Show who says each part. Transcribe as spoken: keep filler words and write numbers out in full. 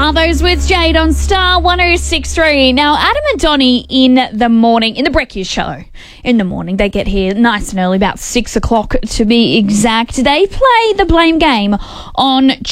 Speaker 1: Arvo's with Jade on Star one oh six point three. Now, Adam and Donnie in the morning, in the Breakfast Show, in the morning, they get here nice and early, about six o'clock to be exact. They play the blame game on